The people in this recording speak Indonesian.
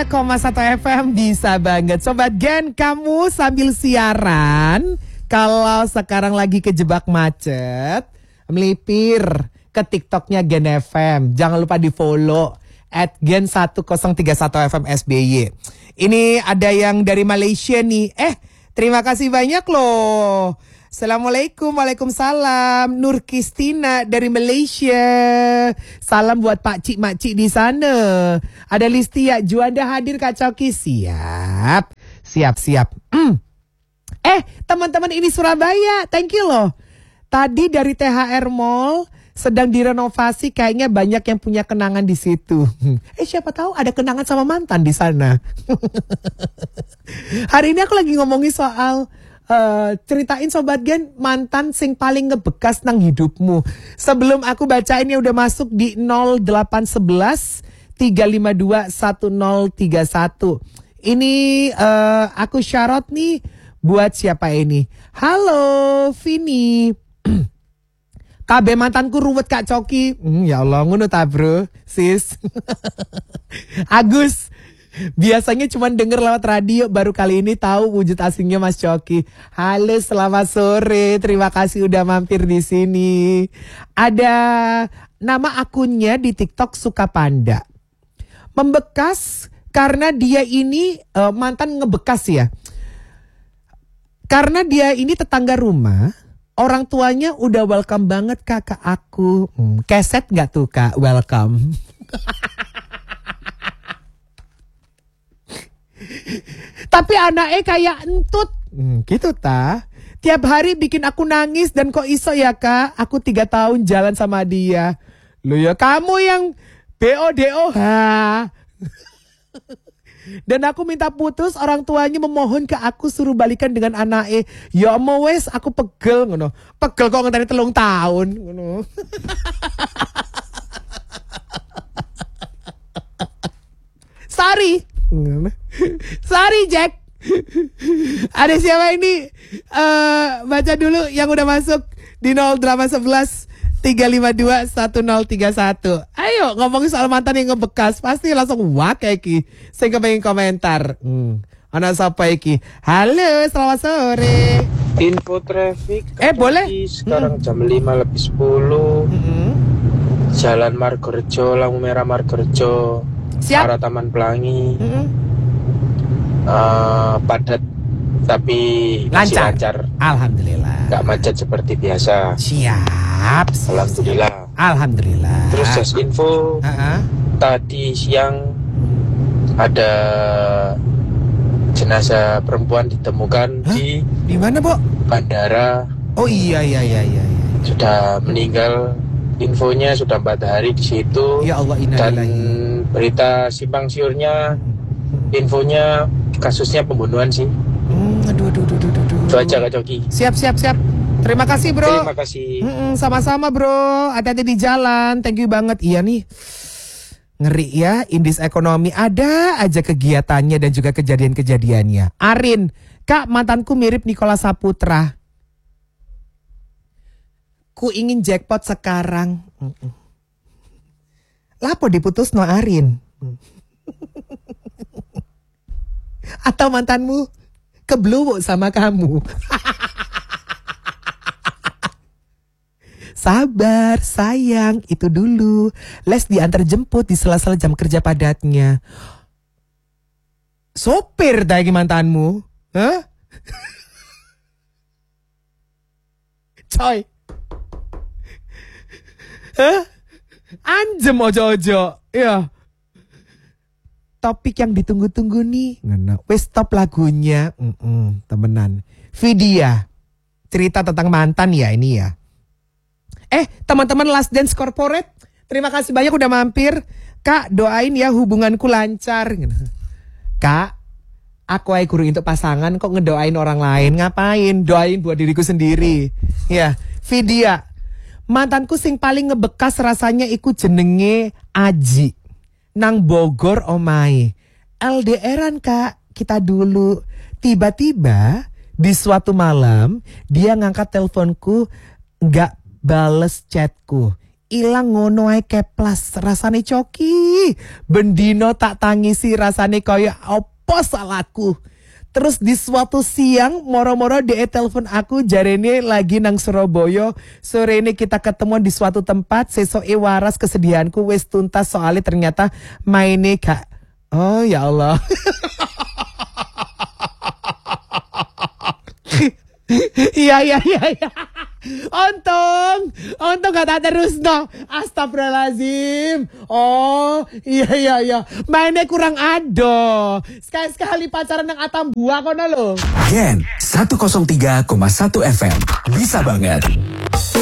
103,1 FM bisa banget. Sobat Gen, kamu sambil siaran, kalau sekarang lagi kejebak macet, melipir ke TikToknya Gen FM. Jangan lupa di follow @gen1031 FM SBY. Ini ada yang dari Malaysia nih. Terima kasih banyak loh. Assalamualaikum, waalaikumsalam. Nur Kristina dari Malaysia. Salam buat pakcik makcik di sana. Ada Listia, Juanda hadir Kak Coki. Siap. Teman-teman ini Surabaya. Thank you loh. Tadi dari THR Mall sedang direnovasi, kayaknya banyak yang punya kenangan di situ. Siapa tahu ada kenangan sama mantan di sana. Hari ini aku lagi ngomongin soal ceritain Sobat Gen mantan sing paling ngebekas nang hidupmu. Sebelum aku bacain yang udah masuk di 0811 352 1031. Ini aku syarat nih buat siapa ini. Halo Vini. KB mantanku ruwet Kak Coki. Ya Allah ngono ta bro sis. Agus, biasanya cuma denger lewat radio, baru kali ini tahu wujud aslinya Mas Coki. Halo, selamat sore. Terima kasih udah mampir di sini. Ada nama akunnya di TikTok Suka Panda. Membekas karena dia ini mantan ngebekas ya. Karena dia ini tetangga rumah. Orang tuanya udah welcome banget Kak ke aku. Keset gak tuh Kak welcome? Tapi anaknya kayak entut. Gitu ta. Tiap hari bikin aku nangis dan kok iso ya Kak. Aku 3 tahun jalan sama dia. Loh ya kamu yang BODO ha. Dan aku minta putus, orang tuanya memohon ke aku suruh balikan dengan anaknya. Ya mau wes aku pegel ngono. Pegel kok ngenteni 3 tahun ngono. Sorry Jack. Ada siapa ini? Baca dulu yang udah masuk di 0811 352 1031. Ayo ngomongin soal mantan yang ngebekas. Pasti langsung wah kayak ki. Saya kepengen komentar. Anak siapa iki? Halo, selamat sore. Info traffic. Boleh? Sekarang jam 5:10. Jalan Margorejo, lampu merah Margorejo. Siap. Arah Taman Pelangi. Padat tapi masih lancar. Alhamdulillah. Gak macet seperti biasa. Siap. Alhamdulillah. Terus just info. Tadi siang ada jenazah perempuan ditemukan di mana, Bo? Bandara. Oh iya. Sudah meninggal. Infonya sudah 4 hari di situ. Ya Allah, dan berita simpang siurnya, infonya kasusnya pembunuhan sih. Aduh. Itu aja Kak Coki. Siap. Terima kasih bro. Terima kasih. Sama-sama bro. Hati-hati di jalan. Thank you banget. Iya nih. Ngeri ya. Indis ekonomi ada aja kegiatannya dan juga kejadian-kejadiannya. Arin. Kak, mantanku mirip Nicholas Saputra. Ku ingin jackpot sekarang. Lapo diputus no Arin. Atau mantanmu kebluwo sama kamu. Sabar sayang, itu dulu. Les diantar jemput di sela-sela jam kerja padatnya. Sopir tadi mantanmu? Hah? Coy. Hah? Anjem ojo-ojo. Ya. Topik yang ditunggu-tunggu nih. Wes stop lagunya. Temenan. Vidya. Cerita tentang mantan ya ini ya. Teman-teman Last Dance Corporate. Terima kasih banyak udah mampir. Kak, doain ya hubunganku lancar. Kak, aku aja guru untuk pasangan kok ngedoain orang lain. Ngapain? Doain buat diriku sendiri. Ya, Vidya. Mantanku sing paling ngebekas rasanya iku jenenge Aji. Nang Bogor omai. LDRan Kak, kita dulu. Tiba-tiba di suatu malam dia ngangkat teleponku, gak bales chatku. ilang ngono ae keplas rasane coki. Bendino tak tangisi rasane kaya apa salahku. Terus di suatu siang moro-moro dia telepon aku jarene lagi nang Surabaya. Sore ini kita ketemuan di suatu tempat. Sesoke waras kesedihanku wis tuntas soalnya ternyata maine gak. Oh ya Allah. Iya. Untung kata terus no. Astagfirullahaladzim. Oh iya. Mainnya kurang ado. Sekali-sekali pacaran yang Atambua kono lo. Gen 103,1 FM. Bisa banget.